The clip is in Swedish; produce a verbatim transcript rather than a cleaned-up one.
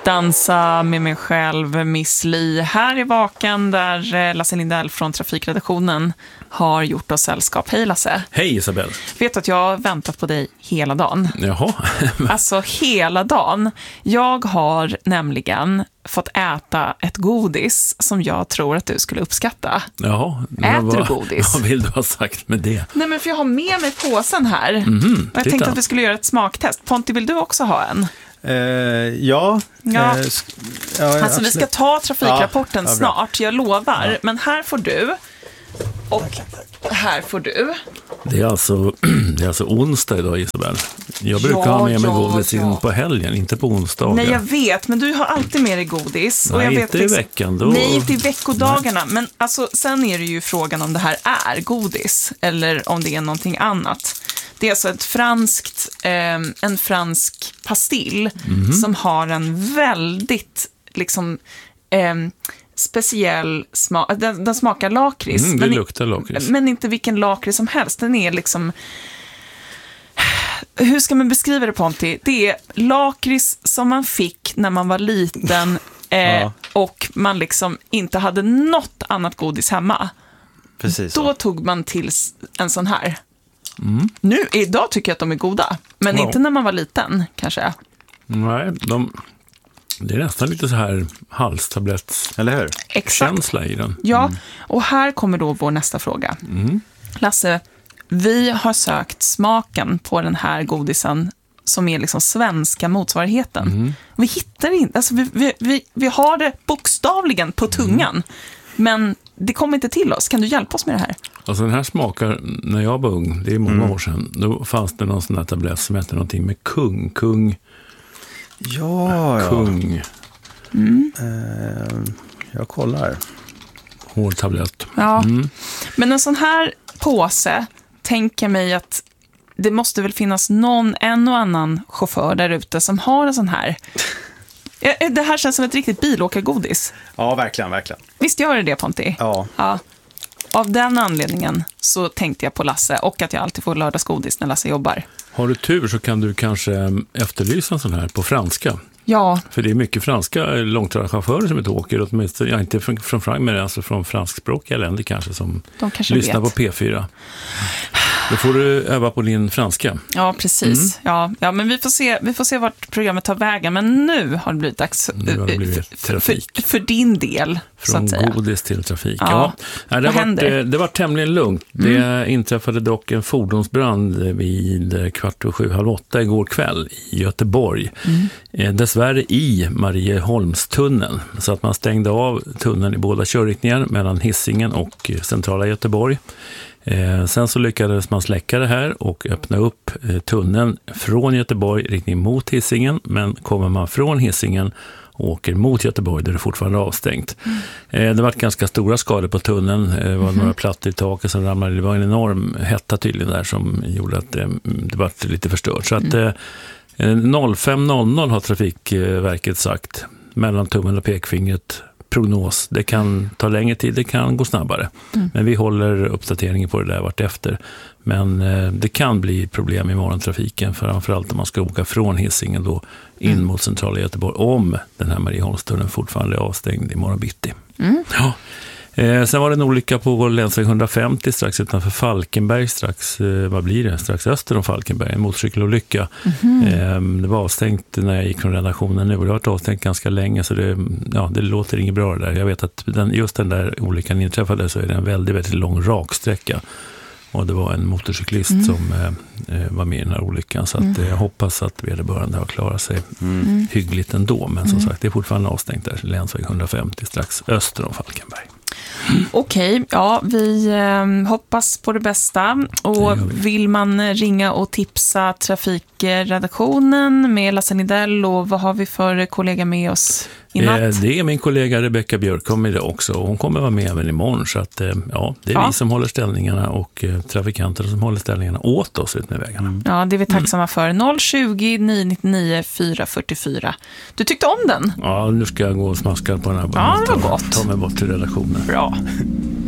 Dansa med mig själv, Miss Li. Här i Vakan där Lasse Lindell från Trafikredaktionen har gjort oss sällskap. Hej Lasse. Hej Isabel. Vet att jag har väntat på dig hela dagen. Jaha. Alltså hela dagen. Jag har nämligen fått äta ett godis som jag tror att du skulle uppskatta. Jaha. Äter vad, du godis? Vad vill du ha sagt med det? Nej, men för jag har med mig påsen här. Mm-hmm, jag tänkte att vi skulle göra ett smaktest. Ponti, vill du också ha en? Uh, ja. Ja. Uh, ja alltså vi ska ta trafikrapporten ja, ja, snart, jag lovar. Ja. Men här får du. Och här får du. Det är alltså, det är alltså onsdag idag, Isabel. Jag brukar ja, ha med mig ja, godis ja. in på helgen, inte på onsdagar. Nej, jag vet, men du har alltid med dig godis. Nej, och jag vet inte i veckan. Då... Nej, inte i veckodagarna. Nej. Men alltså, sen är det ju frågan om det här är godis eller om det är någonting annat. Det är alltså ett franskt, eh, en fransk pastill mm-hmm. som har en väldigt liksom eh, speciell smak. Den, den smakar lakrits. Mm, det men, luktar lakrits. Men inte vilken lakrits som helst. Den är liksom... Hur ska man beskriva det, Ponti? Det är lakrits som man fick när man var liten eh, ja. och man liksom inte hade något annat godis hemma. Precis. Då så. tog man till en sån här. Mm. Nu, idag tycker jag att de är goda. Men wow. inte när man var liten, kanske. Nej, de... Det är nästan lite så här halstabletts eller hur? Känsla i den. Ja, mm. och här kommer då vår nästa fråga. Mm. Lasse, vi har sökt smaken på den här godisen som är liksom svenska motsvarigheten. Mm. Vi hittar inte, alltså vi, vi, vi, vi har det bokstavligen på tungan. Mm. Men det kommer inte till oss. Kan du hjälpa oss med det här? Alltså den här smakar, när jag var ung, det är många mm. år sedan, då fanns det någon sån här tablett som hette någonting med kung, kung. Ja, ja. Kung. Mm. Uh, jag kollar. Hård tablett. Ja, mm. men en sån här påse tänker mig att det måste väl finnas någon, en och annan chaufför där ute som har en sån här. Det här känns som ett riktigt bilåkargodis. Ja, verkligen, verkligen. Visst gör det det, Ponti? Ja. Ja. Av den anledningen så tänkte jag på Lasse och att jag alltid får lördagsgodis när Lasse jobbar. Har du tur så kan du kanske efterlysa en sån här på franska. Ja. För det är mycket franska långtradarchaufförer som inte åker, åtminstone, ja, inte från, från Frankrike, men alltså från franskspråkiga länder kanske som kanske lyssnar vet. på P fyra. Då får du öva på din franska. Ja, precis. Mm. Ja, ja, men vi får se, vi får se vart programmet tar vägen. Men nu har det blivit dags nu har det blivit trafik. För, för din del, från så att säga. godis till trafik. Ja. Ja. Det, var, det, det var tämligen lugnt. Mm. Det inträffade dock en fordonsbrand vid kvart och sju, halv åtta igår kväll i Göteborg. Mm. Dessvärre i Marieholmstunneln. Så att man stängde av tunneln i båda körriktningar mellan Hisingen och centrala Göteborg. Eh, sen så lyckades man släcka det här och öppna upp eh, tunneln från Göteborg riktning mot Hisingen, men kommer man från Hisingen och åker mot Göteborg där det fortfarande är avstängt. Mm. Eh, det var ganska stora skador på tunneln, eh, det var mm. några plattor i taket som ramlade, det var en enorm hetta tydligen där som gjorde att eh, det var lite förstört. Så att eh, fem noll noll har Trafikverket sagt, mellan tummen och pekfingret, prognos. Det kan ta längre tid, det kan gå snabbare. Mm. Men vi håller uppdateringen på det där vart efter. Men eh, det kan bli problem i morgontrafiken, framförallt om man ska åka från Hisingen då in mm. mot centrala Göteborg, om den här Marieholmstunneln fortfarande är avstängd i morgon bitti. Mm. Ja. Eh, sen var det en olycka på länsväg hundrafemtio strax utanför Falkenberg, strax, eh, vad blir det? Strax öster om Falkenberg, en motorcykelolycka. Mm-hmm. Eh, det var avstängt när jag gick från redaktionen nu, och det har varit avstängt ganska länge, så det, ja, det låter inget bra där. Jag vet att den, just den där olyckan inträffade, så är det en väldigt, väldigt lång raksträcka. Och det var en motorcyklist mm. som eh, var med i den här olyckan. Så att, eh, jag hoppas att vederbörande har klarat sig mm. hyggligt ändå. Men som mm. sagt, det är fortfarande avstängt där, länsväg hundrafemtio strax öster om Falkenberg. Okej, okay, ja, vi eh, hoppas på det bästa. Och det vill man ringa och tipsa trafikredaktionen med Lasse Lindell, och vad har vi för kollega med oss i natt? Eh, det är min kollega Rebecka Björkholm i det också, och hon kommer vara med även imorgon. Så att, eh, ja, det är ja. vi som håller ställningarna och eh, trafikanter som håller ställningarna åt oss ut med vägarna. Mm. Ja, det är vi tacksamma mm. för. noll tjugo, nio nittionio, fyra fyrtiofyra. Du tyckte om den? Ja, nu ska jag gå och smaska på den här. Ja, det var gott. Ta mig bort till redaktionen. Bra.